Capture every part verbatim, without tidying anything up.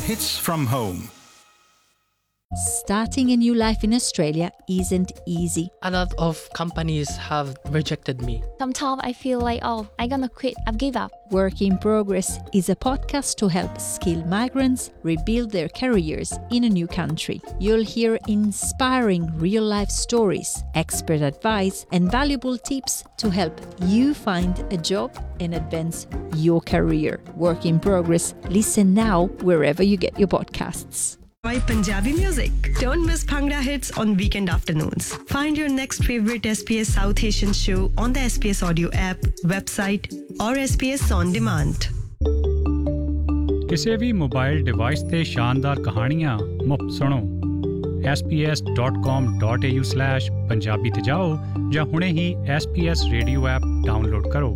Hits from home. Starting a new life in Australia isn't easy. A lot of companies have rejected me. Sometimes I feel like, oh, I'm gonna quit, I've give up. Work in Progress is a podcast to help skilled migrants rebuild their careers in a new country. You'll hear inspiring real-life stories, expert advice, and valuable tips to help you find a job and advance your career. Work in Progress. Listen now wherever you get your podcasts. Enjoy Punjabi music. Don't miss Bhangra hits on weekend afternoons. Find your next favorite S B S South Asian show on the S B S audio app, website or S B S on demand. ਕਿਸੇ ਵੀ mobile device ਤੇ ਸ਼ਾਨਦਾਰ ਕਹਾਣੀਆਂ ਮੁਫਤ ਸੁਣੋ S P S dot com dot A you slash Punjabi ਤੇ ਜਾਓ ਜਾਂ ਹੁਣੇ ਹੀ S P S radio app download ਕਰੋ।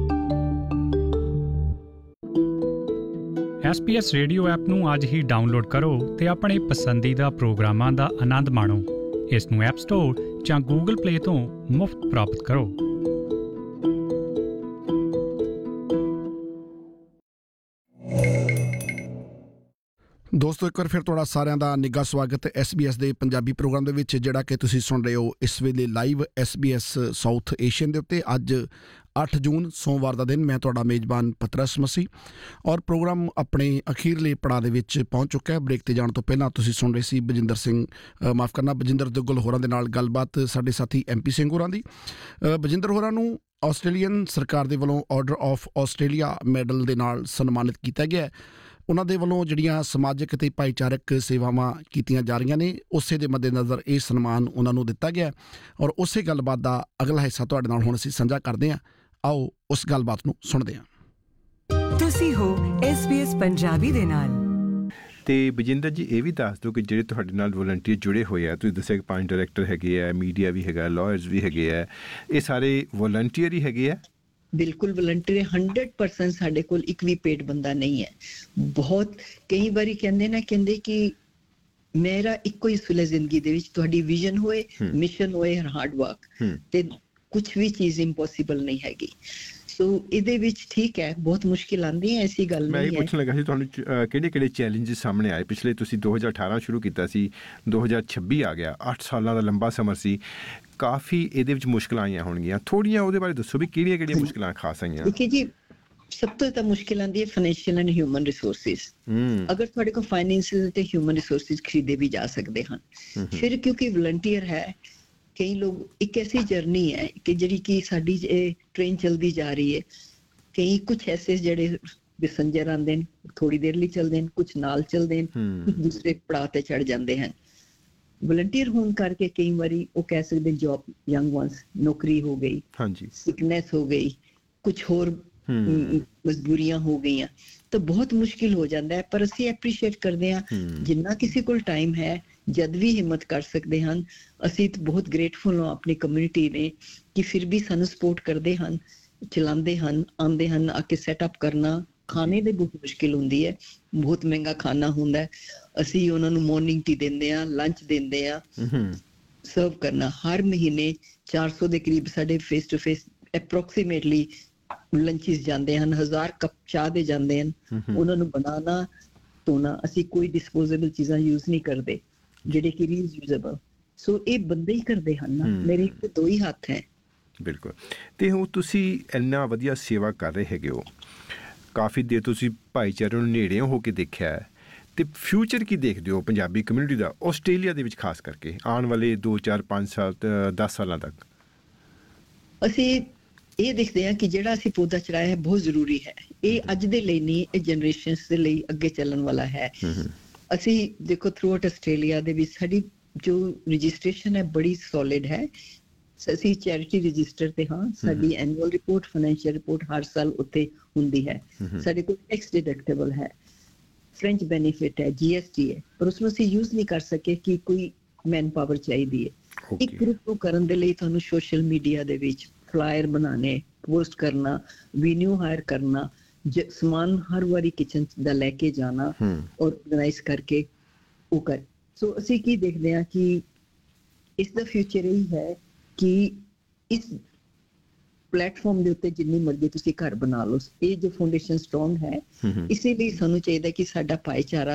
S P S radio app ਨੂੰ ਅੱਜ ਹੀ ਡਾਊਨਲੋਡ ਕਰੋ ਤੇ ਆਪਣੇ ਪਸੰਦੀਦਾ ਪ੍ਰੋਗਰਾਮਾਂ ਦਾ ਆਨੰਦ ਮਾਣੋ। ਇਸ ਨੂੰ ਐਪ ਸਟੋਰ ਜਾਂ ਗੂਗਲ ਪਲੇ ਤੋਂ ਮੁਫਤ ਪ੍ਰਾਪਤ ਕਰੋ। ਦੋਸਤੋ ਇੱਕ ਵਾਰ ਫਿਰ ਤੁਹਾਡਾ ਸਾਰਿਆਂ ਦਾ ਨਿੱਘਾ ਸਵਾਗਤ ਹੈ ਐਸ ਬੀ ਐਸ ਦੇ ਪੰਜਾਬੀ ਪ੍ਰੋਗਰਾਮ ਦੇ ਵਿੱਚ, ਜਿਹੜਾ ਕਿ ਤੁਸੀਂ ਸੁਣ ਰਹੇ ਹੋ ਇਸ ਵੇਲੇ live S B S south Asian ਦੇ ਉੱਤੇ। ਅੱਜ ਅੱਠ ਜੂਨ ਸੋਮਵਾਰ ਦਾ ਦਿਨ। ਮੈਂ ਤੁਹਾਡਾ ਮੇਜ਼ਬਾਨ ਪਤਰਸ ਮਸੀਹ ਔਰ ਪ੍ਰੋਗਰਾਮ ਆਪਣੇ ਅਖੀਰਲੇ ਪੜਾਅ ਦੇ ਵਿੱਚ ਪਹੁੰਚ ਚੁੱਕਾ ਹੈ। ਬ੍ਰੇਕ 'ਤੇ ਜਾਣ ਤੋਂ ਪਹਿਲਾਂ ਤੁਸੀਂ ਸੁਣ ਰਹੇ ਸੀ ਬਜਿੰਦਰ ਸਿੰਘ ਮਾਫ ਕਰਨਾ ਬਜਿੰਦਰ ਦੁੱਗਲ ਹੋਰਾਂ ਦੇ ਨਾਲ ਗੱਲਬਾਤ ਸਾਡੇ ਸਾਥੀ ਐਮ ਪੀ ਸਿੰਘ ਹੋਰਾਂ ਦੀ। ਬਜਿੰਦਰ ਹੋਰਾਂ ਨੂੰ ਆਸਟ੍ਰੇਲੀਅਨ ਸਰਕਾਰ ਦੇ ਵੱਲੋਂ ਆਰਡਰ ਆਫ ਆਸਟ੍ਰੇਲੀਆ ਮੈਡਲ ਦੇ ਨਾਲ ਸਨਮਾਨਿਤ ਕੀਤਾ ਗਿਆ ਹੈ। ਉਹਨਾਂ ਦੇ ਵੱਲੋਂ ਜਿਹੜੀਆਂ ਸਮਾਜਿਕ ਅਤੇ ਭਾਈਚਾਰਕ ਸੇਵਾਵਾਂ ਕੀਤੀਆਂ ਜਾ ਰਹੀਆਂ ਨੇ, ਉਸੇ ਦੇ ਮੱਦੇਨਜ਼ਰ ਇਹ ਸਨਮਾਨ ਉਹਨਾਂ ਨੂੰ ਦਿੱਤਾ ਗਿਆ ਔਰ ਉਸੇ ਗੱਲਬਾਤ ਦਾ ਅਗਲਾ ਹਿੱਸਾ ਤੁਹਾਡੇ ਨਾਲ ਹੁਣ ਅਸੀਂ ਸਾਂਝਾ ਕਰਦੇ ਹਾਂ। ਆਓ ਉਸ ਗੱਲਬਾਤ ਨੂੰ ਸੁਣਦੇ ਹਾਂ। ਤੁਸੀਂ ਹੋ ਐਸ ਬੀ ਐਸ ਪੰਜਾਬੀ ਦੇ ਨਾਲ। ਤੇ ਬਜਿੰਦਰ ਜੀ, ਇਹ ਵੀ ਦੱਸ ਦਿਓ ਕਿ ਜਿਹੜੇ ਤੁਹਾਡੇ ਨਾਲ ਵਲੰਟੀਅਰ ਜੁੜੇ ਹੋਏ ਆ, ਤੁਸੀਂ ਦੱਸਿਆ ਕਿ ਪੰਜ ਡਾਇਰੈਕਟਰ ਹੈਗੇ ਆ, ਮੀਡੀਆ ਵੀ ਹੈਗਾ, ਲਾਇਰਸ ਵੀ ਹੈਗੇ ਆ, ਇਹ ਸਾਰੇ ਵਲੰਟੀਅਰ ਹੀ ਹੈਗੇ ਆ? ਬਿਲਕੁਲ ਵਲੰਟੀਅਰ ਹੰਡਰਡ ਪਰਸੈਂਟ। ਸਾਡੇ ਕੋਲ ਇੱਕ ਵੀ ਪੇਡ ਬੰਦਾ ਨਹੀਂ ਹੈ। ਬਹੁਤ ਕਈ ਵਾਰੀ ਕਹਿੰਦੇ ਨਾ ਕਹਿੰਦੇ ਕਿ ਮੇਰਾ ਇੱਕੋ ਹੀ ਸੁਲੇ ਜ਼ਿੰਦਗੀ ਦੇ ਵਿੱਚ ਤੁਹਾਡੀ ਵਿਜ਼ਨ ਹੋਏ, ਮਿਸ਼ਨ ਹੋਏ, ਹਾਰਡ ਵਰਕ, ਤੇ ਕੁਛ ਵੀ ਚੀਜ਼ ਇੰਪੋਸੀਬਲ ਨਹੀਂ ਹੈਗੀ। ਸੋ ਇਹਦੇ ਵਿੱਚ ਠੀਕ ਹੈ, ਬਹੁਤ ਮੁਸ਼ਕਿਲ ਆਉਂਦੀ ਹੈ, ਐਸੀ ਗੱਲ ਨਹੀਂ ਹੈ। ਮੈਂ ਇਹ ਪੁੱਛਣ ਲੱਗਾ ਸੀ ਤੁਹਾਨੂੰ ਕਿਹੜੇ ਕਿਹੜੇ ਚੈਲੰਜਸ ਸਾਹਮਣੇ ਆਏ? ਪਿਛਲੇ ਤੁਸੀਂ ਦੋ ਹਜ਼ਾਰ ਅਠਾਰਾਂ ਸ਼ੁਰੂ ਕੀਤਾ ਸੀ, ਦੋ ਹਜ਼ਾਰ ਛੱਬੀ ਆ ਗਿਆ, ਅੱਠ ਸਾਲਾਂ ਦਾ ਲੰਬਾ ਸਮਾਂ ਸੀ। ਕਾਫੀ ਇਹਦੇ ਵਿੱਚ ਮੁਸ਼ਕਿਲਾਂ ਆਈਆਂ ਹੋਣਗੀਆਂ, ਥੋੜ੍ਹੀਆਂ ਉਹਦੇ ਬਾਰੇ ਦੱਸੋ ਵੀ ਕਿਹੜੀਆਂ ਕਿਹੜੀਆਂ ਮੁਸ਼ਕਿਲਾਂ ਖਾਸ ਆਈਆਂ? ਦੇਖੀਏ ਜੀ, ਸਭ ਤੋਂ ਤਾਂ ਮੁਸ਼ਕਿਲ ਆਉਂਦੀ ਹੈ ਫਾਈਨੈਂਸ਼ੀਅਲ ਐਂਡ ਹਿਊਮਨ ਰਿਸੋਰਸਿਸ। ਅਗਰ ਤੁਹਾਡੇ ਕੋਲ ਫਾਈਨੈਂਸ਼ੀਅਲ ਤੇ ਹਿਊਮਨ ਰਿਸੋਰਸਿਸ ਖਰੀਦੇ ਵੀ ਜਾ ਸਕਦੇ ਹਨ, ਫਿਰ ਕਿਉਂਕਿ ਵਲੰਟੀਅਰ ਹੈ, ਕਈ ਲੋਕ ਇੱਕ ਐਸੀ ਜਰਨੀ ਹੈ ਕਿ ਜਿਹੜੀ ਕਿ ਸਾਡੀ ਟ੍ਰੇਨ ਚੱਲਦੀ ਜਾ ਰਹੀ ਹੈ। ਕਈ ਕੁਛ ਐਸੇ ਜਿਹੜੇ ਪੈਸੰਜਰ ਆਉਂਦੇ ਨੇ, ਥੋੜੀ ਦੇਰ ਲਈ ਚੱਲਦੇ ਨੇ, ਕੁਛ ਨਾਲ ਚੱਲਦੇ ਨੇ, ਕੁਛ ਦੂਸਰੇ ਪੜਾਅ ਤੇ ਚੜ ਜਾਂਦੇ ਹਨ। ਵਲੰਟੀਅਰ ਹੋਣ ਕਰਕੇ ਕਈ ਵਾਰੀ ਉਹ ਕਹਿ ਸਕਦੇ ਜੌਬ, ਯੰਗ ਵਨਸ, ਨੌਕਰੀ ਹੋ ਗਈ, ਸਿਕਨੈਸ ਹੋ ਗਈ, ਕੁਛ ਹੋਰ ਮਜਬੂਰੀਆਂ ਹੋ ਗਈਆਂ, ਤਾਂ ਬਹੁਤ ਮੁਸ਼ਕਿਲ ਹੋ ਜਾਂਦਾ ਹੈ। ਪਰ ਅਸੀਂ ਐਪਰੀਸ਼ੀਏਟ ਕਰਦੇ ਹਾਂ ਜਿੰਨਾ ਕਿਸੇ ਕੋਲ ਟਾਈਮ ਹੈ, ਜਦ ਵੀ ਹਿੰਮਤ ਕਰ ਸਕਦੇ ਹਨ। ਅਸੀਂ ਬਹੁਤ ਗ੍ਰੇਟਫੁਲ ਹਾਂ ਆਪਣੀ ਕਮਿਊਨਿਟੀ ਨੇ ਕਿ ਫਿਰ ਵੀ ਸਾਨੂੰ ਸਪੋਰਟ ਕਰਦੇ ਹਨ, ਚਲਾਉਂਦੇ ਹਨ, ਆਉਂਦੇ ਹਨ। ਆ ਕੇ ਸੈਟਅਪ ਕਰਨਾ, ਖਾਣੇ ਦੀ ਬਹੁਤ ਮੁਸ਼ਕਿਲ ਹੁੰਦੀ ਹੈ, ਬਹੁਤ ਮਹਿੰਗਾ ਖਾਣਾ ਹੁੰਦਾ ਹੈ। ਅਸੀਂ ਉਹਨਾਂ ਨੂੰ ਮੋਰਨਿੰਗ ਟੀ ਦਿੰਦੇ ਹਾਂ, ਲੰਚ ਦਿੰਦੇ ਹਾਂ, ਸਰਵ ਕਰਨਾ। ਹਰ ਮਹੀਨੇ ਚਾਰ ਸੌ ਦੇ ਕਰੀਬ ਸਾਡੇ ਫੇਸ ਟੂ ਫੇਸ ਅਪਰੋਕਸੀਮੇਟਲੀ ਲੰਚਿਸ ਜਾਂਦੇ ਹਨ, ਹਜ਼ਾਰ ਕੱਪ ਚਾਹ ਦੇ ਜਾਂਦੇ ਹਨ। ਉਹਨਾਂ ਨੂੰ ਬਣਾਉਣਾ, ਧੋਣਾ, ਅਸੀਂ ਕੋਈ ਡਿਸਪੋਜ਼ੇਬਲ ਚੀਜ਼ਾਂ ਯੂਜ਼ ਨਹੀਂ ਕਰਦੇ ਜਿਹੜੇ ਕਿ ਰੀਯੂਜ਼ੇਬਲ। ਸੋ ਇਹ ਬੰਦੇ ਹੀ ਕਰਦੇ ਹਨ ਨਾ, ਮੇਰੇ ਦੋ ਹੀ ਹੱਥ ਹੈ। ਬਿਲਕੁਲ। ਤੇ ਹੁਣ ਤੁਸੀਂ ਇੰਨਾ ਵਧੀਆ ਸੇਵਾ ਕਰ ਰਹੇ ਹੈਗੇ ਹੋ, ਕਾਫੀ ਦੇਰ ਤੁਸੀਂ ਭਾਈਚਾਰੇ ਨੂੰ ਨੇੜਿਓਂ ਹੋ ਕੇ ਦੇਖਿਆ ਹੈ, ਤੇ ਫਿਊਚਰ ਕੀ ਦੇਖਦੇ ਹੋ ਪੰਜਾਬੀ ਕਮਿਊਨਿਟੀ ਦਾ ਆਸਟ੍ਰੇਲੀਆ ਦੇ ਵਿੱਚ, ਖਾਸ ਕਰਕੇ ਆਉਣ ਵਾਲੇ ਦੋ ਚਾਰ ਪੰਜ ਸਾਲ ਦਸ ਸਾਲਾਂ ਤੱਕ? ਅਸੀਂ ਇਹ ਦੇਖਦੇ ਹਾਂ ਕਿ ਜਿਹੜਾ ਅਸੀਂ ਪੌਦਾ ਚੜਾਇਆ ਹੈ ਬਹੁਤ ਜ਼ਰੂਰੀ ਹੈ। ਇਹ ਅੱਜ ਦੇ ਲਈ ਨਹੀਂ, ਇਹ ਜਨਰੇਸ਼ਨਸ ਦੇ ਲਈ ਅੱਗੇ ਚੱਲਣ ਵਾਲਾ ਹੈ। ਅਸੀਂ ਦੇਖੋ ਥਰੂ ਆਊਟ ਆਸਟ੍ਰੇਲੀਆ ਦੇ ਵਿੱਚ ਸਾਡੀ ਜੋ ਰਜਿਸਟ੍ਰੇਸ਼ਨ ਹੈ ਬੜੀ ਸੋਲਿਡ ਹੈ। ਅਸੀਂ ਚੈਰਿਟੀ ਰਜਿਸਟਰ ਤੇ ਹਾਂ, ਸਾਡੀ ਐਨੂਅਲ ਰਿਪੋਰਟ, ਫਾਈਨੈਂਸ਼ੀਅਲ ਰਿਪੋਰਟ ਹਰ ਸਾਲ ਉੱਥੇ ਹੁੰਦੀ ਹੈ। ਸਾਡੇ ਕੋਲ ਟੈਕਸ ਡਿਡਕਟੇਬਲ ਹੈ, ਫ੍ਰੈਂਚ ਬੈਨੀਫਿਟ ਹੈ, ਜੀ ਐਸ ਟੀ ਹੈ, ਪਰ ਉਸਨੂੰ ਅਸੀਂ ਯੂਜ਼ ਨਹੀਂ ਕਰ ਸਕੇ ਕਿ ਕੋਈ ਮੈਨ ਪਾਵਰ ਚਾਹੀਦੀ ਹੈ। ਇੱਕ ਗਰੁੱਪ ਨੂੰ ਕਰਨ ਦੇ ਲਈ ਤੁਹਾਨੂੰ ਸੋਸ਼ਲ ਮੀਡੀਆ ਦੇ ਵਿੱਚ ਫਲਾਇਰ ਬਣਾਉਣੇ, ਪੋਸਟ ਕਰਨਾ, ਵੀਨਿਊ ਹਾਇਰ ਕਰਨਾ, ਸਮਾਨ ਹਰ ਵਾਰੀ ਕਿਚਨ ਦਾ ਲੈ ਕੇ ਜਾਣਾ ਔਰ ਆਰਗੇਨਾਈਜ਼ ਕਰਕੇ ਉਹ ਕਰ। ਸੋ ਅਸੀਂ ਕੀ ਦੇਖਦੇ ਹਾਂ ਕਿ ਇਸ ਦਾ ਫਿਊਚਰ ਇਹ ਹੈ ਕਿ ਇਸ ਪਲੇਟਫਾਰਮ ਦੇ ਉੱਤੇ ਜਿੰਨੀ ਮਰਜ਼ੀ ਤੁਸੀਂ ਘਰ ਬਣਾ ਲਓ, ਇਹ ਜੋ ਫਾਊਂਡੇਸ਼ਨ ਸਟਰੋਂਗ ਹੈ, ਇਸੇ ਲਈ ਸਾਨੂੰ ਚਾਹੀਦਾ ਕਿ ਸਾਡਾ ਭਾਈਚਾਰਾ